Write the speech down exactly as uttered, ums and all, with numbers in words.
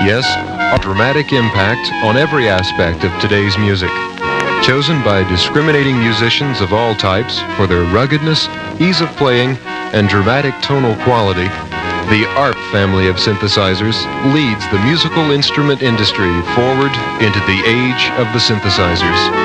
Yes, a dramatic impact on every aspect of today's music. Chosen by discriminating musicians of all types for their ruggedness, ease of playing, and dramatic tonal quality, the A R P family of synthesizers leads the musical instrument industry forward into the age of the synthesizers.